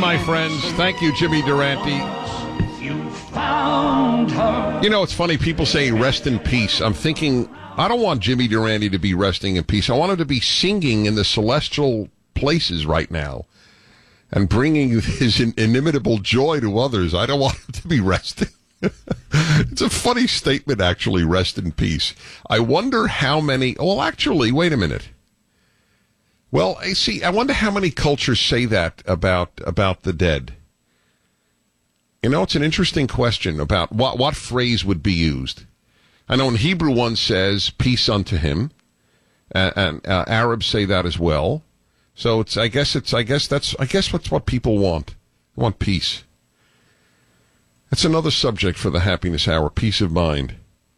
my friends. Thank you, Jimmy Durante. You found her. You know, it's funny. People say rest in peace. I'm thinking, I don't want Jimmy Durante to be resting in peace. I want him to be singing in the celestial places right now and bringing his inimitable joy to others. I don't want him to be resting. It's a funny statement, actually, rest in peace. I wonder how many... Well, actually, wait a minute. Well, I wonder how many cultures say that about the dead. You know, it's an interesting question about what phrase would be used. I know in Hebrew one says, peace unto him, and Arabs say that as well. So I guess that's what people want. They want peace. That's another subject for the Happiness Hour, peace of mind.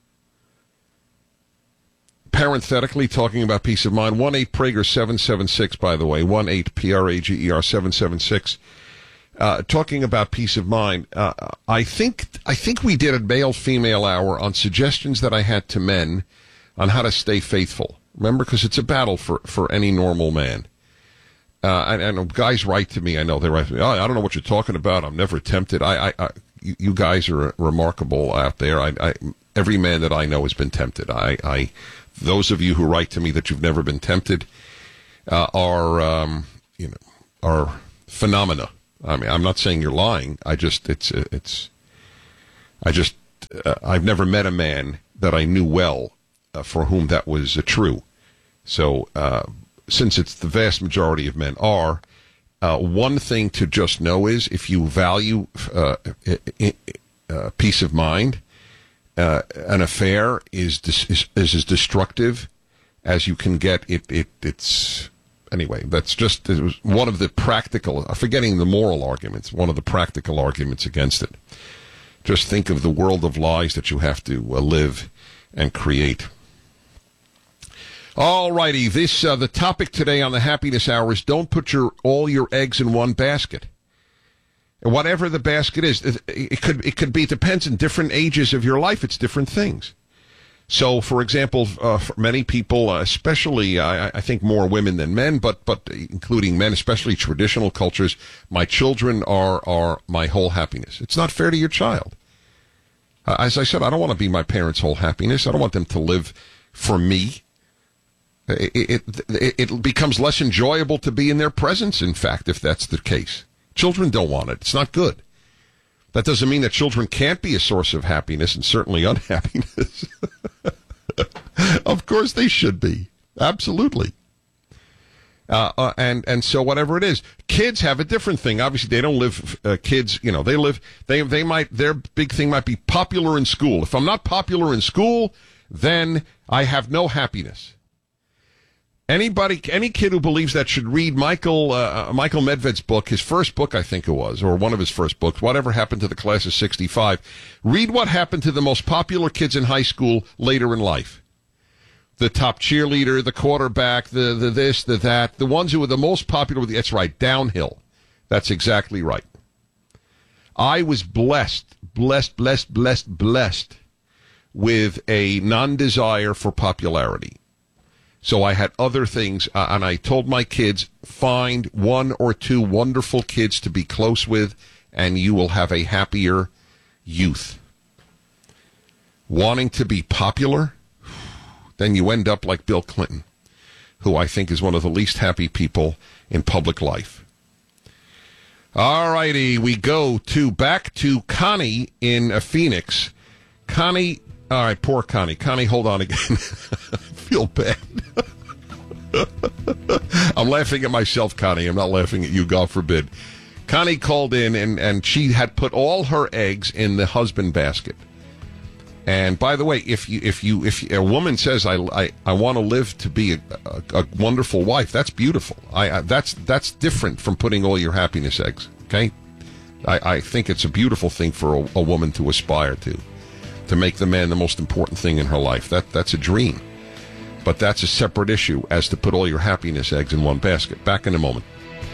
Parenthetically, talking about peace of mind, 1-8-PRAGER-776, by the way, 1-8-PRAGER-776. Talking about peace of mind, I think we did a male-female hour on suggestions that I had to men on how to stay faithful. Remember, because it's a battle for any normal man. And guys write to me. I know they write to me. Oh, I don't know what you're talking about. I'm never tempted. You guys are remarkable out there. Every man that I know has been tempted. Those of you who write to me that you've never been tempted are phenomena. I mean, I'm not saying you're lying. I've never met a man that I knew well for whom that was true. So, since it's the vast majority of men are, one thing to just know is if you value peace of mind, an affair is as destructive as you can get. It's anyway. That's just it was one of the practical. Forgetting the moral arguments, one of the practical arguments against it. Just think of the world of lies that you have to live and create. All righty, the topic today on the Happiness Hour is don't put all your eggs in one basket. And whatever the basket is, it could be, it depends on different ages of your life, it's different things. So, for example, for many people, especially, I think more women than men, but including men, especially traditional cultures, my children are my whole happiness. It's not fair to your child. As I said, I don't want to be my parents' whole happiness. I don't want them to live for me. It becomes less enjoyable to be in their presence, in fact, if that's the case. Children don't want it. It's not good. That doesn't mean that children can't be a source of happiness and certainly unhappiness. Of course they should be. Absolutely. And so whatever it is, kids have a different thing. Obviously, they don't live, kids, they might, their big thing might be popular in school. If I'm not popular in school, then I have no happiness. Any kid who believes that should read Michael Medved's book, his first book, I think it was, or one of his first books, Whatever Happened to the Class of 65. Read what happened to the most popular kids in high school later in life. The top cheerleader, the quarterback, the this, the that, the ones who were the most popular. That's right, downhill. That's exactly right. I was blessed with a non-desire for popularity. So I had other things, and I told my kids, find one or two wonderful kids to be close with, and you will have a happier youth. Wanting to be popular, then you end up like Bill Clinton, who I think is one of the least happy people in public life. All righty, we go back to Connie in Phoenix. Connie, all right, poor Connie. Connie, hold on again. I feel bad. I'm laughing at myself, Connie. I'm not laughing at you, God forbid. Connie called in, and she had put all her eggs in the husband basket. And by the way, if a woman says, I want to live to be a wonderful wife, that's beautiful. That's different from putting all your happiness eggs. Okay, I think it's a beautiful thing for a woman to aspire to make the man the most important thing in her life. That's a dream. But that's a separate issue as to put all your happiness eggs in one basket. Back in a moment.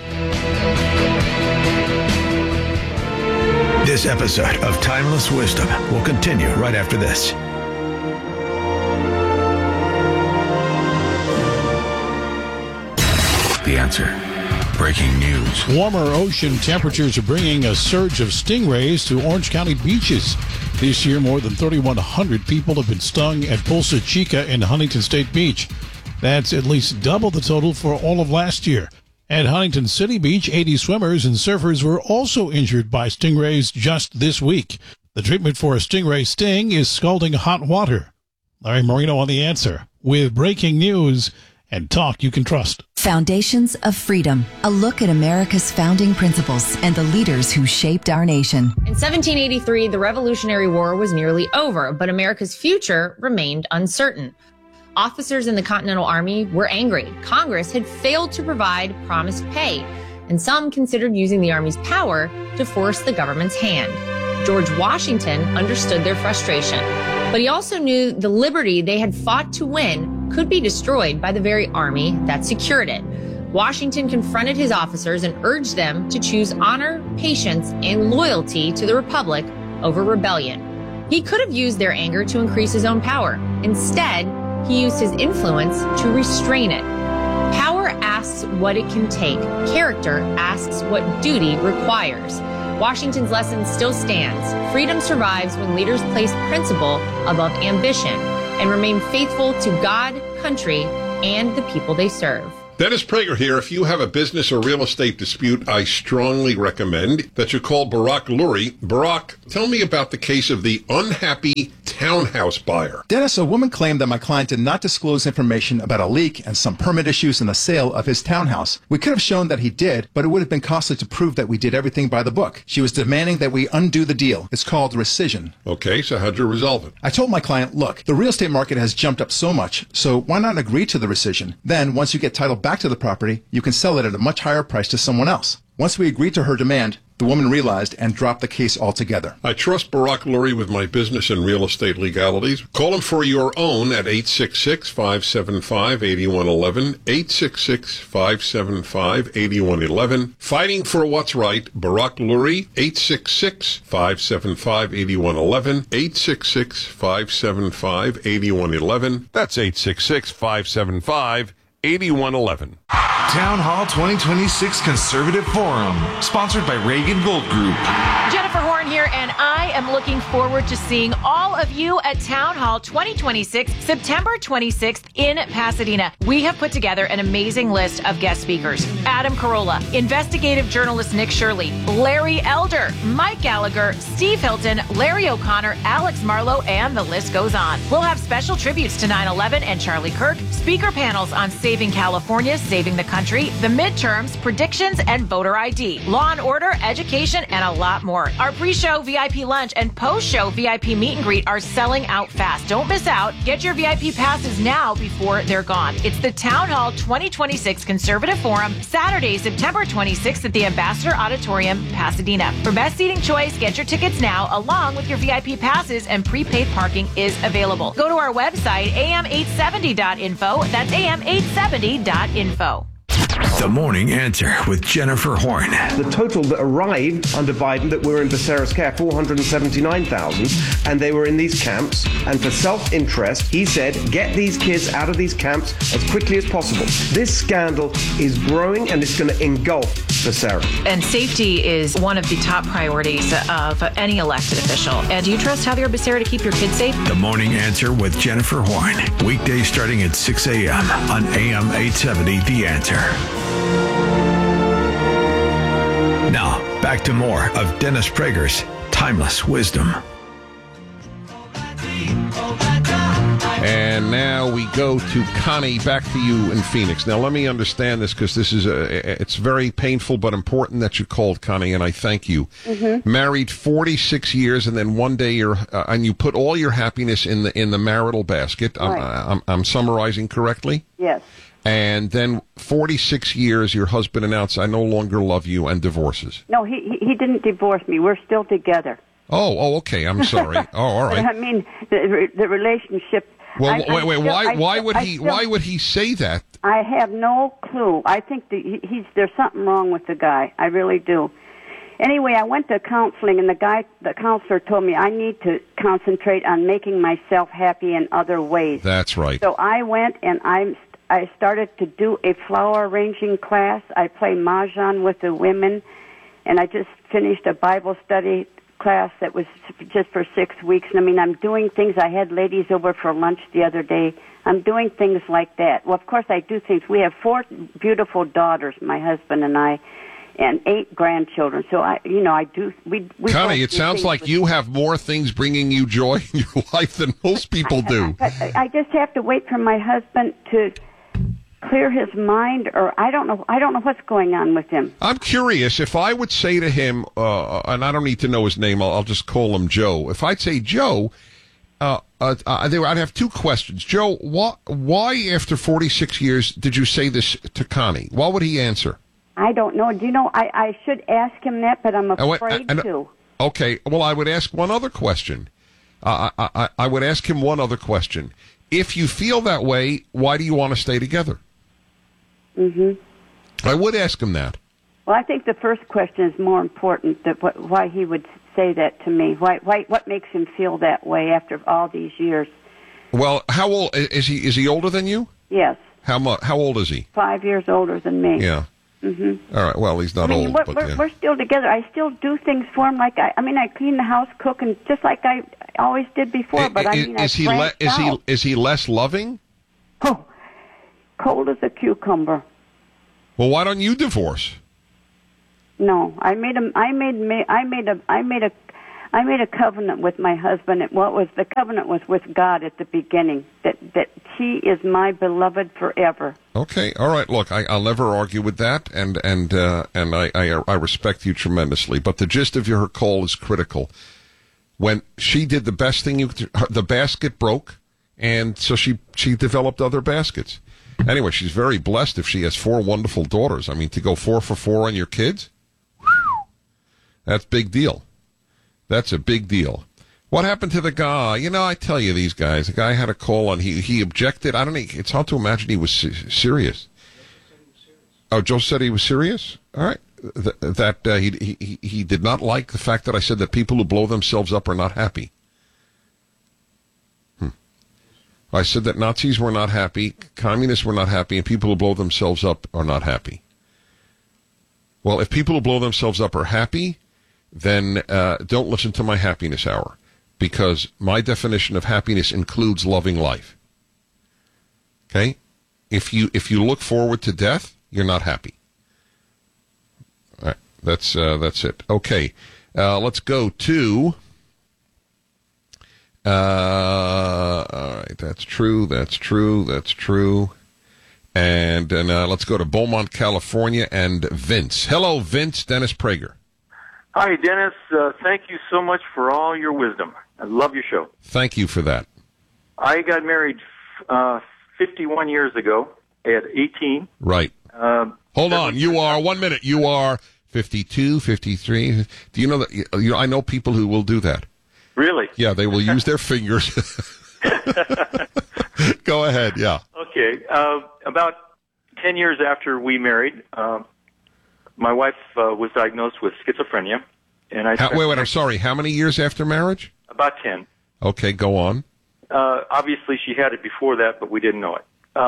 This episode of Timeless Wisdom will continue right after this. The answer breaking news. Warmer ocean temperatures are bringing a surge of stingrays to Orange County beaches. This year, more than 3,100 people have been stung at Pulsa Chica and Huntington State Beach. That's at least double the total for all of last year. At Huntington City Beach, 80 swimmers and surfers were also injured by stingrays just this week. The treatment for a stingray sting is scalding hot water. Larry Marino on The Answer with breaking news and talk you can trust. Foundations of Freedom, a look at America's founding principles and the leaders who shaped our nation. In 1783, the Revolutionary War was nearly over, but America's future remained uncertain. Officers in the Continental Army were angry. Congress had failed to provide promised pay, and some considered using the Army's power to force the government's hand. George Washington understood their frustration, but he also knew the liberty they had fought to win could be destroyed by the very army that secured it. Washington confronted his officers and urged them to choose honor, patience, and loyalty to the Republic over rebellion. He could have used their anger to increase his own power. Instead, he used his influence to restrain it. Power asks what it can take. Character asks what duty requires. Washington's lesson still stands. Freedom survives when leaders place principle above ambition and remain faithful to God, country, and the people they serve. Dennis Prager here. If you have a business or real estate dispute, I strongly recommend that you call Barak Lurie. Barak, tell me about the case of the unhappy townhouse buyer. Dennis, a woman claimed that my client did not disclose information about a leak and some permit issues in the sale of his townhouse. We could have shown that he did, but it would have been costly to prove that we did everything by the book. She was demanding that we undo the deal. It's called rescission. Okay, so how'd you resolve it? I told my client, look, the real estate market has jumped up so much, so why not agree to the rescission? Then, once you get title back to the property, you can sell it at a much higher price to someone else. Once we agreed to her demand, the woman realized and dropped the case altogether. I trust Barak Lurie with my business and real estate legalities. Call him for your own at 866-575-8111, 866-575-8111. Fighting for what's right, Barak Lurie, 866-575-8111, 866-575-8111. That's 866-575-8111. Town Hall 2026 Conservative Forum, sponsored by Reagan Gold Group. Jennifer Horn here, and I am looking forward to seeing all of you at Town Hall 2026, September 26th in Pasadena. We have put together an amazing list of guest speakers. Adam Carolla, investigative journalist Nick Shirley, Larry Elder, Mike Gallagher, Steve Hilton, Larry O'Connor, Alex Marlowe, and the list goes on. We'll have special tributes to 9/11 and Charlie Kirk, speaker panels on saving California, saving the country, the midterms, predictions, and voter ID, law and order, education, and a lot more. Our pre-show VIP lunch and post-show VIP meet and greet are selling out fast. Don't miss out. Get your VIP passes now before they're gone. It's the Town Hall 2026 Conservative Forum, Saturday, September 26th at the Ambassador Auditorium, Pasadena. For best seating choice, get your tickets now, along with your VIP passes, and prepaid parking is available. Go to our website, am870.info. That's am870.info. The Morning Answer with Jennifer Horn. The total that arrived under Biden that were in Becerra's care, 479,000, and they were in these camps. And for self-interest, he said, get these kids out of these camps as quickly as possible. This scandal is growing, and it's going to engulf Becerra. And safety is one of the top priorities of any elected official. And do you trust Javier Becerra to keep your kids safe? The Morning Answer with Jennifer Horn. Weekdays starting at 6 a.m. on AM 870 The Answer. Now, back to more of Dennis Prager's Timeless Wisdom. And now we go to Connie, back to you in Phoenix. Now, let me understand this, because this is it's very painful but important that you called, Connie, and I thank you. Mm-hmm. Married 46 years, and then one day and you put all your happiness in the marital basket. Right. I'm summarizing correctly? Yes. And then 46 years, your husband announced, I no longer love you, and divorces. No, he didn't divorce me. We're still together. Oh, okay. I'm sorry. Oh, all right. I mean, the relationship. Well, wait. Why would he say that? I have no clue. I think there's something wrong with the guy. I really do. Anyway, I went to counseling, and the counselor told me I need to concentrate on making myself happy in other ways. That's right. So I went, and I started to do a flower arranging class. I play mahjong with the women, and I just finished a Bible study class that was just for 6 weeks. And I mean, I'm doing things. I had ladies over for lunch the other day. I'm doing things like that. Well, of course, I do things. We have 4 beautiful daughters, my husband and I, and 8 grandchildren. So I do. We Connie, it sounds like you have more things bringing you joy in your life than most people do. I just have to wait for my husband to clear his mind, or I don't know what's going on with him. I'm curious if I would say to him, and I don't need to know his name. I'll just call him Joe. If I'd say Joe, I'd have 2 questions. Joe, why after 46 years did you say this to Connie? What would he answer? I don't know. Do you know, I should ask him that, but I'm afraid to. Okay, well, I would ask one other question. I would ask him one other question. If you feel that way, why do you want to stay together? I would ask him that. Well, I think the first question is more important, that why he would say that to me. What makes him feel that way after all these years? Well, how old is he? Is he older than you? Yes. How much? How old is he? 5 years older than me. Yeah. All right. Well, he's not old, but we're still together. I still do things for him. Like I clean the house, cook, and just like I always did before. But is he less loving? Oh, cold as a cucumber. Well, why don't you divorce? No, I made a covenant with my husband. The covenant was with God at the beginning, that he is my beloved forever. Okay, all right. Look, I'll never argue with that, and I respect you tremendously. But the gist of your call is critical. When she did the best thing, the basket broke, and so she developed other baskets. Anyway, she's very blessed if she has 4 wonderful daughters. I mean, to go 4 for 4 on your kids, that's big deal. That's a big deal. What happened to the guy? You know, I tell you, these guys. The guy had a call and he objected. I don't know. It's hard to imagine he was serious. Oh, Joe said he was serious? All right. He did not like the fact that I said that people who blow themselves up are not happy. I said that Nazis were not happy, communists were not happy, and people who blow themselves up are not happy. Well, if people who blow themselves up are happy, then don't listen to my happiness hour, because my definition of happiness includes loving life. Okay? If you look forward to death, you're not happy. All right, that's it. Okay, let's go to. All right, that's true. And let's go to Beaumont, California, and Vince. Hello, Vince. Dennis Prager. Hi, Dennis. Thank you so much for all your wisdom. I love your show. Thank you for that. I got married 51 years ago at 18. Right. Hold on. You are, 1 minute, you are 52, 53. Do you know that? I know people who will do that. Really? Yeah, they will use their fingers. Go ahead, yeah. Okay. About 10 years after we married, my wife was diagnosed with schizophrenia. And wait, I'm sorry. How many years after marriage? About 10. Okay, go on. Obviously, she had it before that, but we didn't know it.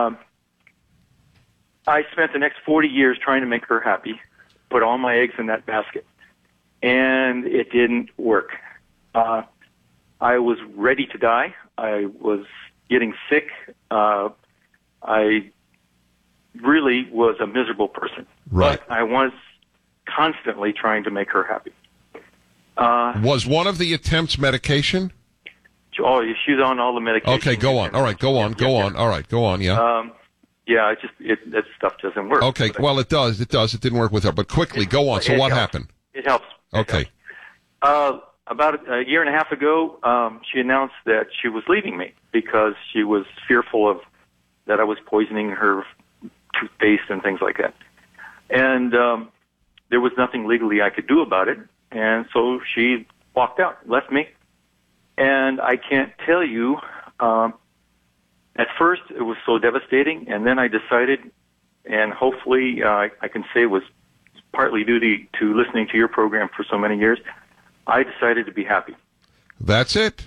I spent the next 40 years trying to make her happy, put all my eggs in that basket, and it didn't work. I was ready to die. I was getting sick. I really was a miserable person. Right. But I was constantly trying to make her happy. Was one of the attempts medication? Oh, she's on all the medication. Okay, go on. All right, go on. All right, go on, yeah. Yeah, that stuff doesn't work. Okay, well, it does. It didn't work with her. But quickly, go on. So what happened? It helps. Okay. About a year and a half ago, she announced that she was leaving me because she was fearful that I was poisoning her toothpaste and things like that. And there was nothing legally I could do about it. And so she walked out, left me. And I can't tell you, at first it was so devastating, and then I decided, and hopefully I can say it was partly due to listening to your program for so many years, I decided to be happy. That's it.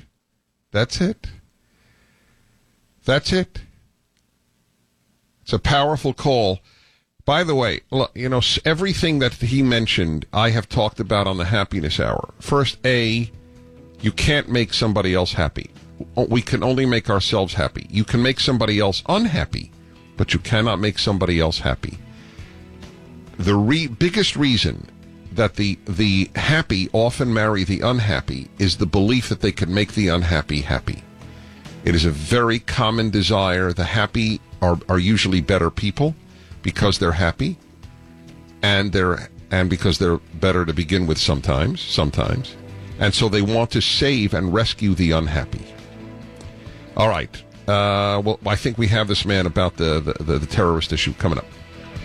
It's a powerful call. By the way, look, everything that he mentioned, I have talked about on the Happiness Hour. First, you can't make somebody else happy. We can only make ourselves happy. You can make somebody else unhappy, but you cannot make somebody else happy. The biggest reason that the happy often marry the unhappy is the belief that they can make the unhappy happy. It is a very common desire. The happy are usually better people because they're happy, and because they're better to begin with sometimes, and so they want to save and rescue the unhappy. All right. Well, I think we have this man about the terrorist issue coming up.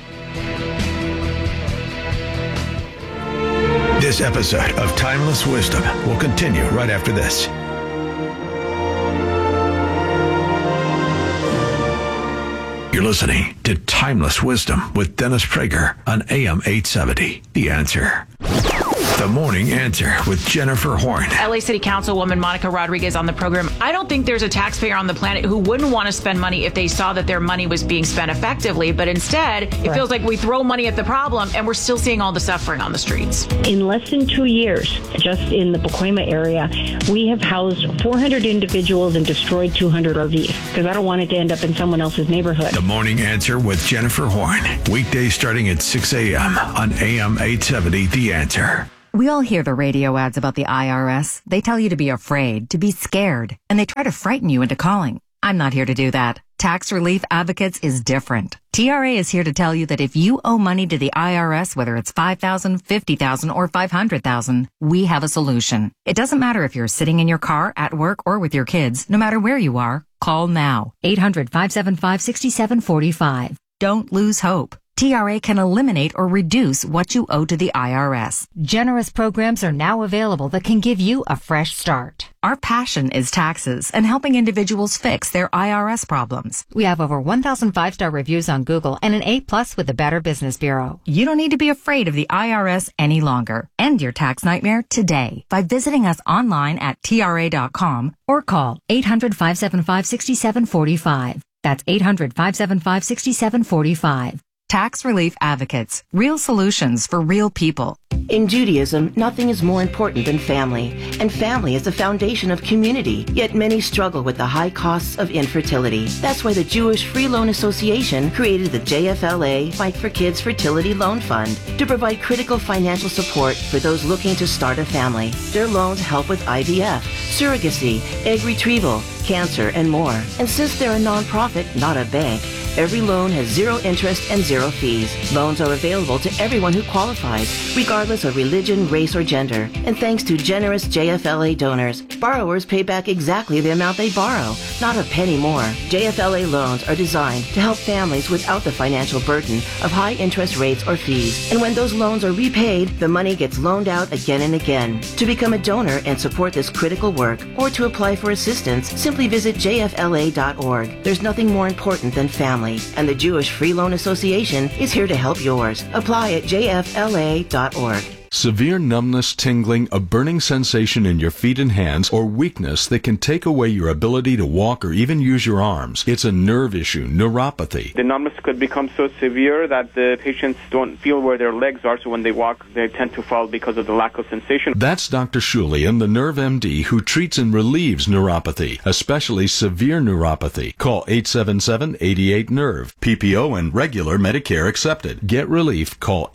This episode of Timeless Wisdom will continue right after this. You're listening to Timeless Wisdom with Dennis Prager on AM 870. The Answer. The Morning Answer with Jennifer Horn. LA City Councilwoman Monica Rodriguez on the program. I don't think there's a taxpayer on the planet who wouldn't want to spend money if they saw that their money was being spent effectively. But instead, it feels like we throw money at the problem and we're still seeing all the suffering on the streets. In less than 2 years, just in the Pacoima area, we have housed 400 individuals and destroyed 200 RVs because I don't want it to end up in someone else's neighborhood. The Morning Answer with Jennifer Horn. Weekdays starting at 6 a.m. on AM 870. The Answer. We all hear the radio ads about the IRS. They tell you to be afraid, to be scared, and they try to frighten you into calling. I'm not here to do that. Tax Relief Advocates is different. TRA is here to tell you that if you owe money to the IRS, whether it's $5,000, $50,000, or $500,000, we have a solution. It doesn't matter if you're sitting in your car, at work, or with your kids. No matter where you are, call now. 800-575-6745. Don't lose hope. TRA can eliminate or reduce what you owe to the IRS. Generous programs are now available that can give you a fresh start. Our passion is taxes and helping individuals fix their IRS problems. We have over 1,000 5-star reviews on Google and an A+ with the Better Business Bureau. You don't need to be afraid of the IRS any longer. End your tax nightmare today by visiting us online at TRA.com or call 800-575-6745. That's 800-575-6745. Tax Relief Advocates. Real solutions for real people. In Judaism, nothing is more important than family, and family is the foundation of community, yet many struggle with the high costs of infertility. That's why the Jewish Free Loan Association created the JFLA Fight for Kids Fertility Loan Fund to provide critical financial support for those looking to start a family. Their loans help with IVF, surrogacy, egg retrieval, cancer, and more. And since they're a nonprofit, not a bank, every loan has zero interest and zero fees. Loans are available to everyone who qualifies, regardless of religion, race, or gender. And thanks to generous JFLA donors, borrowers pay back exactly the amount they borrow, not a penny more. JFLA loans are designed to help families without the financial burden of high interest rates or fees. And when those loans are repaid, the money gets loaned out again and again. To become a donor and support this critical work, or to apply for assistance, simply visit jfla.org. There's nothing more important than family, and the Jewish Free Loan Association is here to help yours. Apply at jfla.org. Severe numbness, tingling, a burning sensation in your feet and hands, or weakness that can take away your ability to walk or even use your arms. It's a nerve issue, neuropathy. The numbness could become so severe that the patients don't feel where their legs are, so when they walk, they tend to fall because of the lack of sensation. That's Dr. Shulian, the Nerve MD, who treats and relieves neuropathy, especially severe neuropathy. Call 877-88-NERVE. PPO and regular Medicare accepted. Get relief. Call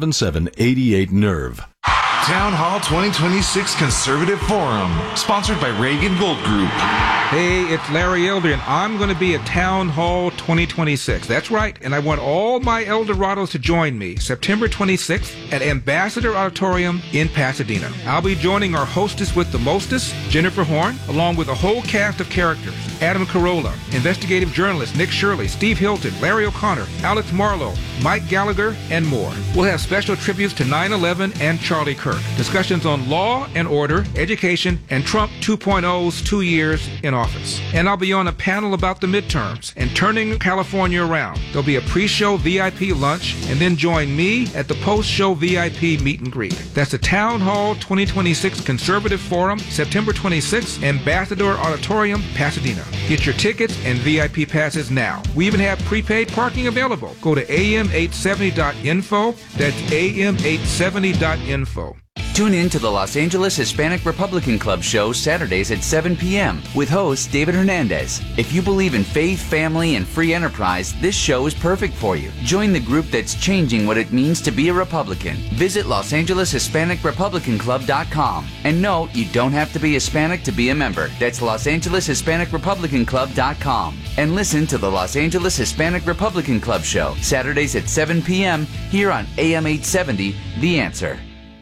877-88-NERVE. Town Hall 2026 Conservative Forum, sponsored by Reagan Gold Group. Hey, it's Larry Eldren. I'm going to be at Town Hall 2026. That's right, and I want all my Eldorados to join me September 26th at Ambassador Auditorium in Pasadena. I'll be joining our hostess with the mostest, Jennifer Horn, along with a whole cast of characters. Adam Carolla, investigative journalist Nick Shirley, Steve Hilton, Larry O'Connor, Alex Marlowe, Mike Gallagher, and more. We'll have special tributes to 9/11 and Charlie Kirk. Bloomberg. Discussions on law and order, education, and Trump 2.0's 2 years in office. And I'll be on a panel about the midterms and turning California around. There'll be a pre-show VIP lunch, and then join me at the post-show VIP meet and greet. That's the Town Hall 2026 Conservative Forum, September 26th, Ambassador Auditorium, Pasadena. Get your tickets and VIP passes now. We even have prepaid parking available. Go to am870.info. That's am870.info. Tune in to the Los Angeles Hispanic Republican Club show Saturdays at 7 p.m. with host David Hernandez. If you believe in faith, family, and free enterprise, this show is perfect for you. Join the group that's changing what it means to be a Republican. Visit LosAngelesHispanicRepublicanClub.com. And no, you don't have to be Hispanic to be a member. That's LosAngelesHispanicRepublicanClub.com. And listen to the Los Angeles Hispanic Republican Club show Saturdays at 7 p.m. here on AM 870, The Answer.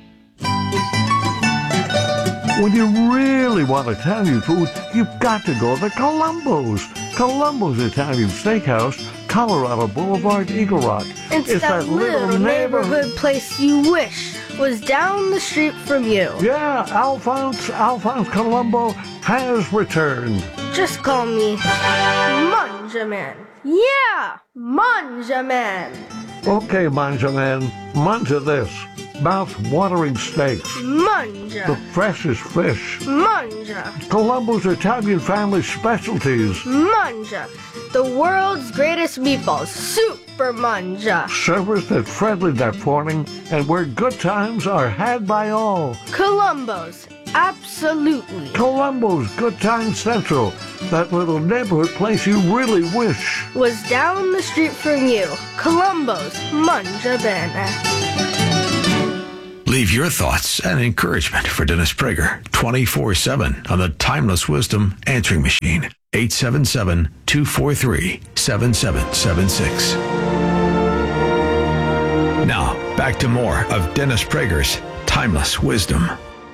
When you really want Italian food, you've got to go to Columbo's. Columbo's Italian Steakhouse, Colorado Boulevard, Eagle Rock. It's that little neighborhood place you wish was down the street from you. Yeah, Alphonse Columbo has returned. Just call me Manjaman. Yeah, Manjaman. Okay, Manjaman, manja this. Mouth-watering steaks. Manja. The freshest fish. Manja. Columbo's Italian family specialties. Manja. The world's greatest meatballs. Super Manja. Service that's friendly that morning and where good times are had by all. Columbo's. Absolutely. Columbo's Good Time Central. That little neighborhood place you really wish was down the street from you. Columbo's Manja Bene. Leave your thoughts and encouragement for Dennis Prager 24/7 on the Timeless Wisdom Answering Machine. 877-243-7776. Now, back to more of Dennis Prager's Timeless Wisdom.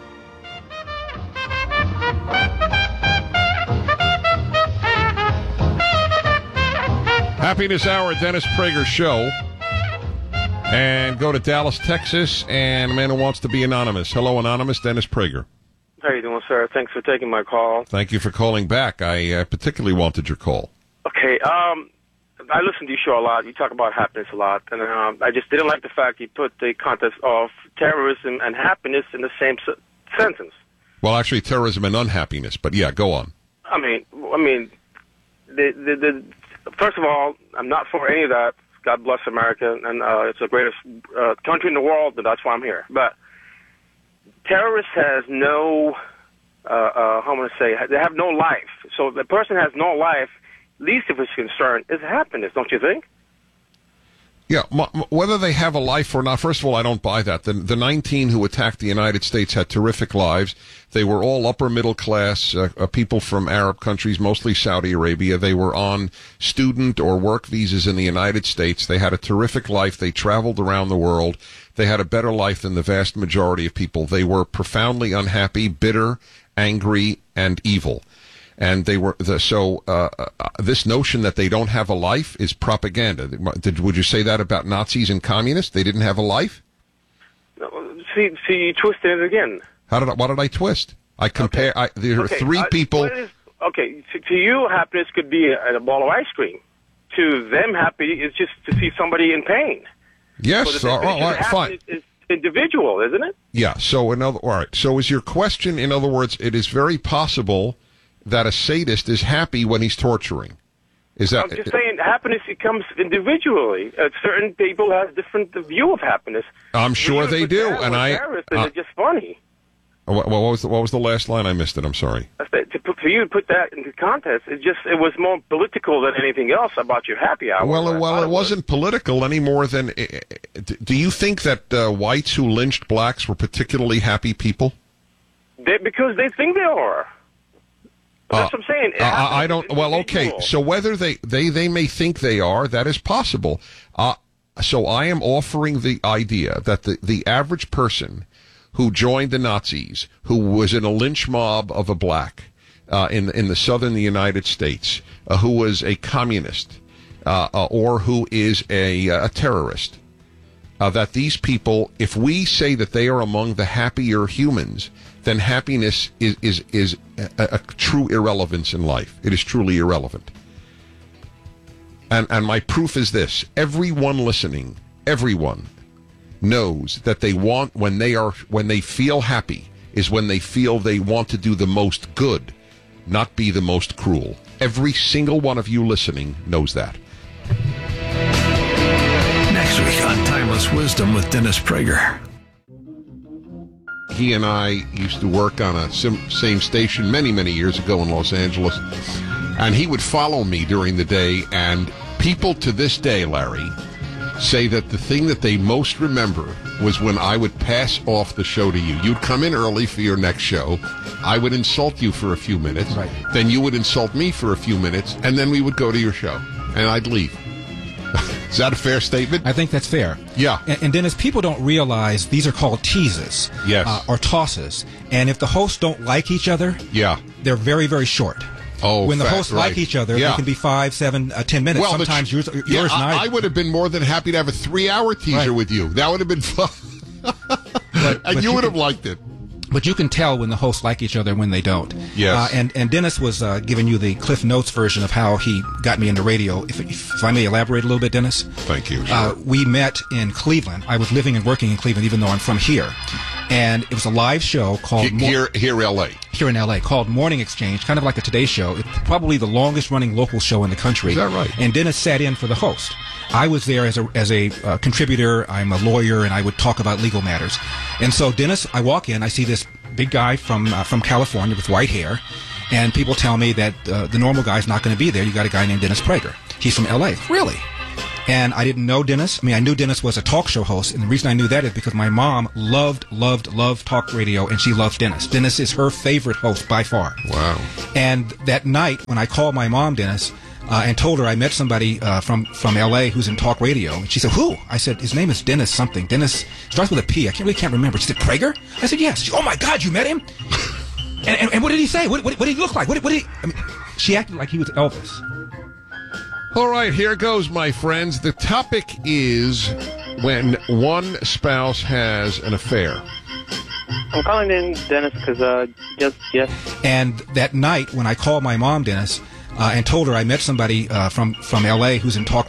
Happiness Hour, Dennis Prager Show. And go to Dallas, Texas, and a man who wants to be anonymous. Hello, Anonymous, Dennis Prager. How you doing, sir? Thanks for taking my call. Thank you for calling back. I particularly wanted your call. Okay, I listen to your show a lot. You talk about happiness a lot, and I just didn't like the fact you put the concept of terrorism and happiness in the same sentence. Well, actually, terrorism and unhappiness, but yeah, go on. I mean, the first of all, I'm not for any of that. God bless America, and it's the greatest country in the world, and that's why I'm here. But terrorists has no, how am I going to say, they have no life. So the person has no life, least of his concern is happiness, don't you think? Yeah, whether they have a life or not, first of all, I don't buy that. The 19 who attacked the United States had terrific lives. They were all upper middle class, people from Arab countries, mostly Saudi Arabia. They were on student or work visas in the United States. They had a terrific life. They traveled around the world. They had a better life than the vast majority of people. They were profoundly unhappy, bitter, angry, and evil. And they were this notion that they don't have a life is propaganda. Would you say that about Nazis and communists? They didn't have a life? See, you twisted it again. What did I twist? I compare. Okay. There are three people. To you, happiness could be a ball of ice cream. To them, happy is just to see somebody in pain. Yes, all right, fine. It's individual, isn't it? Yeah. So all right. So is your question? In other words, it is very possible that a sadist is happy when he's torturing. Is that? I'm just saying, happiness comes individually. Certain people have different view of happiness. I'm sure they do, and it's just funny. What was the last line? I missed it. I'm sorry. For you to put that into context, it was more political than anything else about your happy hour. Well, it wasn't political any more than. Do you think that whites who lynched blacks were particularly happy people? Because they think they are. That's what I'm saying. I don't. Well, okay. So whether they may think they are, that is possible. So I am offering the idea that the average person who joined the Nazis, who was in a lynch mob of a black in the southern United States, who was a communist or who is a terrorist, that these people, if we say that they are among the happier humans, then happiness is a true irrelevance in life. It is truly irrelevant. And my proof is this. Everyone listening, everyone knows that they want, when they feel happy, is when they feel they want to do the most good, not be the most cruel. Every single one of you listening knows that. Next week on Timeless Wisdom with Dennis Prager. He and I used to work on a same station many, many years ago in Los Angeles, and he would follow me during the day, and people to this day, Larry, say that the thing that they most remember was when I would pass off the show to you. You'd come in early for your next show. I would insult you for a few minutes. Right. Then you would insult me for a few minutes, and then we would go to your show, and I'd leave. Is that a fair statement? I think that's fair. Yeah. And Dennis, people don't realize these are called teases. Yes. Or tosses. And if the hosts don't like each other, they're very, very short. Oh, when the hosts like each other, they can be 5, 7, 10 minutes. Well, sometimes yours and I would have been more than happy to have a 3-hour teaser with you. That would have been fun. And you would have liked it. But you can tell when the hosts like each other and when they don't. Yes. And Dennis was giving you the Cliff Notes version of how he got me into radio. If I may elaborate a little bit, Dennis. Thank you. Sure. We met in Cleveland. I was living and working in Cleveland, even though I'm from here. And it was a live show called... Here L.A. Here in L.A., called Morning Exchange, kind of like the Today Show. It's probably the longest-running local show in the country. Is that right? And Dennis sat in for the host. I was there as a contributor. I'm a lawyer, and I would talk about legal matters. And so, Dennis, I walk in, I see this big guy from California with white hair, and people tell me that the normal guy's not going to be there. You got a guy named Dennis Prager. He's from L.A. Really? And I didn't know Dennis. I mean, I knew Dennis was a talk show host, and the reason I knew that is because my mom loved talk radio, and she loves Dennis. Dennis is her favorite host by far. Wow. And that night, when I called my mom, Dennis, and told her I met somebody from L.A. who's in talk radio, and she said, "Who?" I said, "His name is Dennis something. Dennis starts with a P. I can't remember." She said, "Prager?" I said, "Yes." She, "Oh my God, you met him?" and what did he say? What did he look like? What did he? I mean, she acted like he was Elvis. All right, here goes, my friends. The topic is when one spouse has an affair. I'm calling in, Dennis, because yes. And that night, when I called my mom, Dennis, and told her I met somebody from L.A. who's in talk